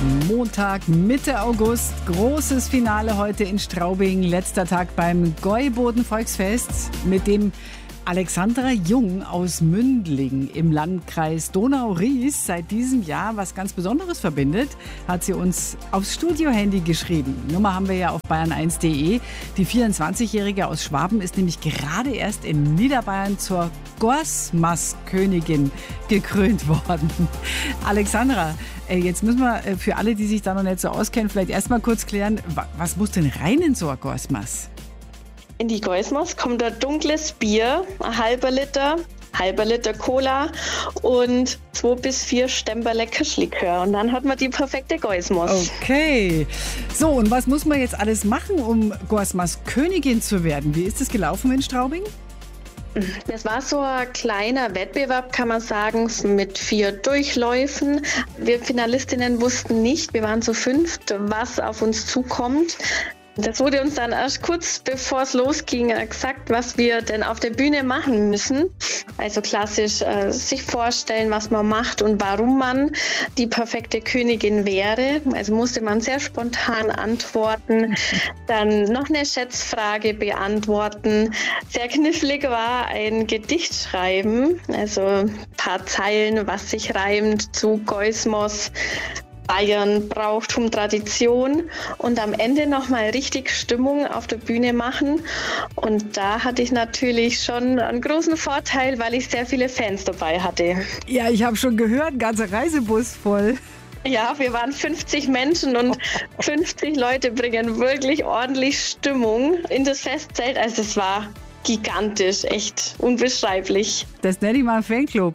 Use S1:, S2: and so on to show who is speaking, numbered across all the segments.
S1: Montag, Mitte August, großes Finale heute in Straubing, letzter Tag beim Gäuboden-Volksfest, mit dem Alexandra Jung aus Mündling im Landkreis Donau-Ries seit diesem Jahr was ganz Besonderes verbindet, hat sie uns aufs Studio-Handy geschrieben. Nummer haben wir ja auf bayern1.de. Die 24-Jährige aus Schwaben ist nämlich gerade erst in Niederbayern zur Gorsmas-Königin gekrönt worden. Alexandra, jetzt müssen wir für alle, die sich da noch nicht so auskennen, vielleicht erstmal kurz klären, was muss denn rein in so ein Gorsmas?
S2: In die Gorsmas kommt ein dunkles Bier, ein halber Liter Cola und 2 bis 4 Stemperle Kirschlikör. Und dann hat man die perfekte Gorsmas.
S1: Okay. So, und was muss man jetzt alles machen, um Gorsmas Königin zu werden? Wie ist es gelaufen in Straubing?
S2: Das war so ein kleiner Wettbewerb, kann man sagen, mit 4 Durchläufen. Wir Finalistinnen wussten nicht, wir waren zu 5, was auf uns zukommt. Das wurde uns dann erst kurz bevor es losging gesagt, was wir denn auf der Bühne machen müssen. Also klassisch sich vorstellen, was man macht und warum man die perfekte Königin wäre. Also musste man sehr spontan antworten, dann noch eine Schätzfrage beantworten. Sehr knifflig war ein Gedicht schreiben, also ein paar Zeilen, was sich reimt zu Gorsmas, Bayern, Brauchtum, Tradition und am Ende nochmal richtig Stimmung auf der Bühne machen. Und da hatte ich natürlich schon einen großen Vorteil, weil ich sehr viele Fans dabei hatte.
S1: Ja, ich habe schon gehört, ein ganzer Reisebus voll.
S2: Ja, wir waren 50 Menschen und 50 Leute bringen wirklich ordentlich Stimmung in das Festzelt. Also es war gigantisch, echt unbeschreiblich.
S1: Das nenne ich mal ein Fanclub.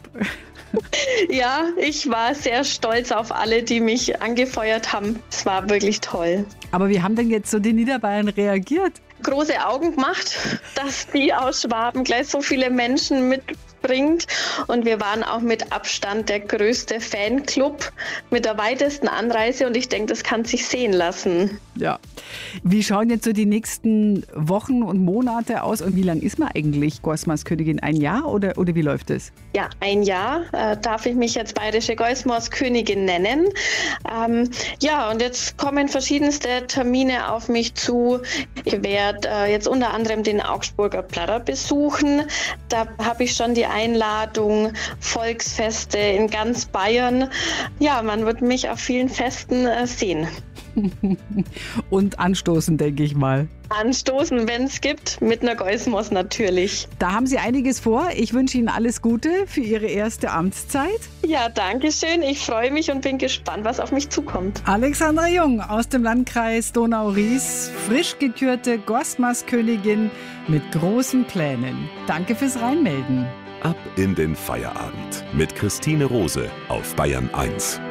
S2: Ja, ich war sehr stolz auf alle, die mich angefeuert haben. Es war wirklich toll.
S1: Aber wie haben denn jetzt so die Niederbayern reagiert?
S2: Große Augen gemacht, dass die aus Schwaben gleich so viele Menschen mitbringt. Und wir waren auch mit Abstand der größte Fanclub mit der weitesten Anreise. Und ich denke, das kann sich sehen lassen.
S1: Ja. Wie schauen jetzt so die nächsten Wochen und Monate aus? Und wie lang ist man eigentlich Gorsmas Königin? Ein Jahr oder wie läuft es?
S2: Ja, ein Jahr darf ich mich jetzt bayerische Gorsmas Königin nennen. Ja, und jetzt kommen verschiedenste Termine auf mich zu. Ich werde jetzt unter anderem den Augsburger Plarrer besuchen. Da habe ich schon die Einladung, Volksfeste in ganz Bayern. Ja, man wird mich auf vielen Festen sehen.
S1: Und anstoßen, denke ich mal.
S2: Anstoßen, wenn es gibt, mit einer Gorsmas natürlich.
S1: Da haben Sie einiges vor. Ich wünsche Ihnen alles Gute für Ihre erste Amtszeit.
S2: Ja, danke schön. Ich freue mich und bin gespannt, was auf mich zukommt.
S1: Alexandra Jung aus dem Landkreis Donau-Ries, frisch gekürte Gorsmas-Königin mit großen Plänen. Danke fürs Reinmelden.
S3: Ab in den Feierabend mit Christine Rose auf Bayern 1.